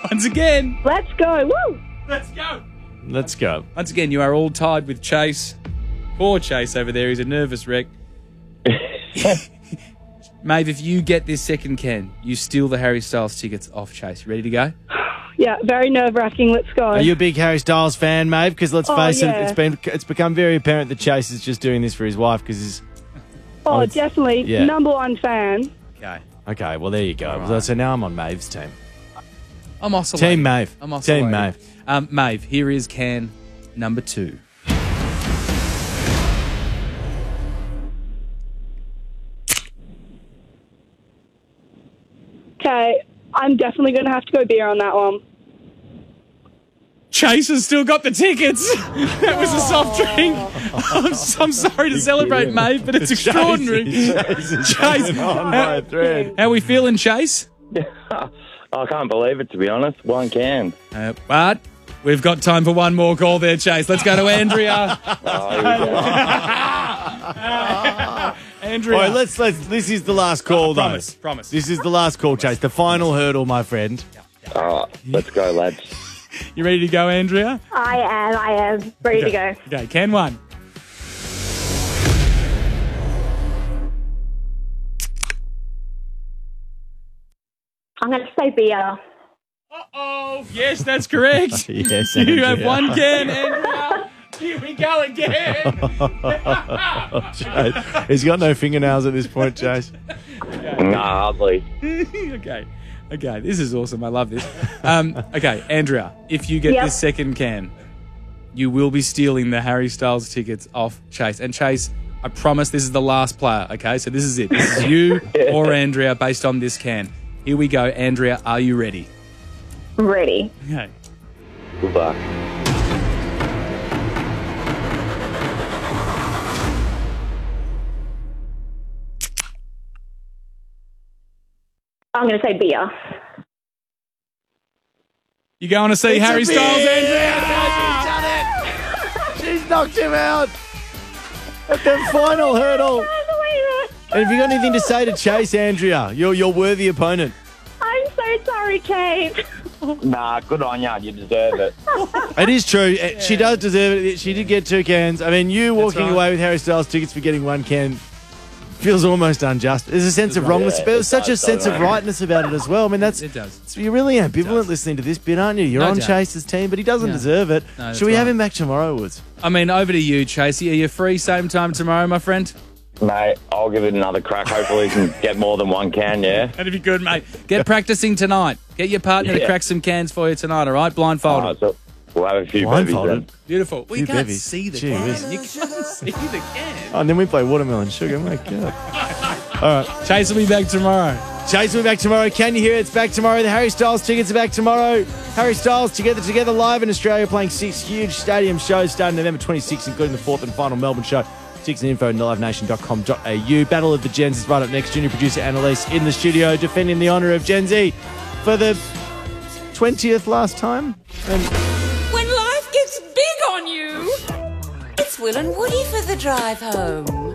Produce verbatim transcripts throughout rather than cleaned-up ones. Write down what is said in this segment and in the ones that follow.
Once again. Let's go. Woo! Let's go. Let's go. Once again, you are all tied with Chase. Poor Chase over there. He's a nervous wreck. Maeve, if you get this second can, you steal the Harry Styles tickets off Chase. You ready to go? Yeah, very nerve-wracking. Let's go. Are you a big Harry Styles fan, Maeve? Because let's Oh, face yeah. it, it's been it's become very apparent that Chase is just doing this for his wife because he's... oh, it's- definitely. yeah. Number one fan. Okay. Okay, well, there you go. right. So now I'm on Maeve's team. I'm oscillating. Team Maeve. I'm oscillating. Team Maeve. Um, Maeve, here is can number two. Okay, I'm definitely going to have to go beer on that one. Chase has still got the tickets. That was a soft drink. I'm, I'm sorry to celebrate, Maeve, but it's extraordinary. Chase is Chase, on by a thread. how we feeling, Chase? I can't believe it, to be honest. One can. Uh, but we've got time for one more call there, Chase. Let's go to Andrea. Oh, here we go. Andrea. All right, let's, let's, this is the last call, though. promise, promise. This is the last call, Chase. The final hurdle, my friend. All right, let's go, lads. You ready to go, Andrea? I am. I am. Ready to go. Okay, can one. I'm going to say beer. Uh-oh. Yes, that's correct. Yes, You Andrea. have one can, Andrea. Here we go again. Chase. He's got no fingernails at this point, Chase. Nah, hardly. okay. Okay, this is awesome. I love this. Um, okay, Andrea, if you get Yep. this second can, you will be stealing the Harry Styles tickets off Chase. And Chase, I promise this is the last player, okay? So this is it. This is you or Andrea based on this can. Here we go. Andrea, are you ready? Ready. Okay. Good luck. I'm going to say beer. You going to see It's Harry a Styles, beer! Andrea? She's done it! She's knocked him out at the final hurdle. And have you got anything to say to Chase, Andrea? You're your worthy opponent. I'm so sorry, Kate. Nah, good on ya. You deserve it. It is true. Uh, She does deserve it. She did get two cans. I mean, you walking right. away with Harry Styles tickets for getting one can feels almost unjust. There's a sense of wrongness, Yeah, but there's it such a does, sense of doesn't it? rightness about it as well. I mean, that's It does. you're really ambivalent listening to this bit, aren't you? You're No on doubt. Chase's team, but he doesn't No. deserve it. No, that's Should we have right. him back tomorrow, Woods? I mean, over to you, Chase. Are you free same time tomorrow, my friend? Mate, I'll give it another crack. Hopefully you can get more than one can, yeah? That'd be good, mate. Get practicing tonight. Get your partner to Yeah. crack some cans for you tonight, all right? Blindfolded. All right, so we'll have a few babies Blindfolded? then. Beautiful. Well, you Few can't bevies. see the Gee can. whiz. You can't see the can. Oh, and then we play watermelon sugar. My God. All right. Chase will be back tomorrow. Chase will be back tomorrow. Can you hear it? It's back tomorrow. The Harry Styles tickets are back tomorrow. Harry Styles Together Together live in Australia, playing six huge stadium shows starting November twenty-sixth, including the fourth and final Melbourne show. Tickets and info at live nation dot com dot a u. Battle of the Gens is right up next. Junior producer Annalise in the studio defending the honour of Gen Z for the twentieth last time. And When life gets big on you, it's Will and Woody for the drive home.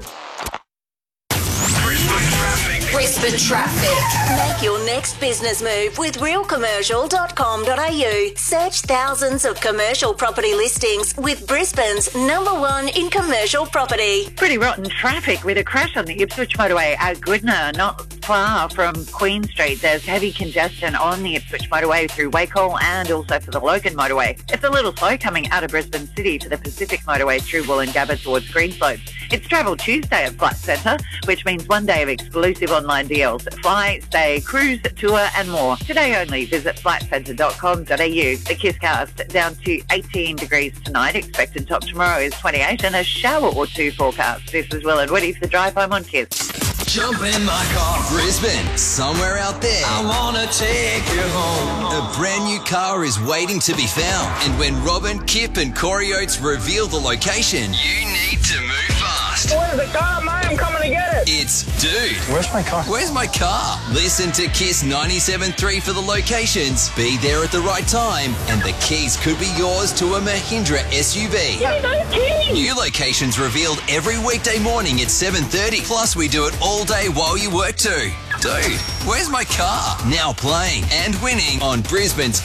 Brisbane Traffic. Make your next business move with real commercial dot com dot a u. Search thousands of commercial property listings with Brisbane's number one in commercial property. Pretty rotten traffic with a crash on the Ipswich motorway at Goodna, not far from Queen Street. There's heavy congestion on the Ipswich motorway through Wacol and also for the Logan motorway. It's a little slow coming out of Brisbane City to the Pacific motorway through Wollongabba towards Greenslopes. It's Travel Tuesday at Flight Centre, which means one day of exclusive online deals. Fly, stay, cruise, tour and more. Today only, visit flight centre dot com dot a u. The Kisscast down to eighteen degrees tonight. Expected top tomorrow is twenty-eight and a shower or two forecast. This is Will and Woody for the drive home on Kiss. Jump in my car, Brisbane, somewhere out there. I wanna take you home. A brand new car is waiting to be found, and when Robin, Kip, and Corey Oates reveal the location, you need to move fast. Where's the car, mate? I'm coming to get it. It's Dude. Where's my car? Where's my car? Listen to Kiss ninety-seven point three for the locations. Be there at the right time, and the keys could be yours to a Mahindra S U V. Give me those keys. New locations revealed every weekday morning at seven thirty. Plus, we do it all day while you work too. Dude, where's my car? Now playing and winning on Brisbane's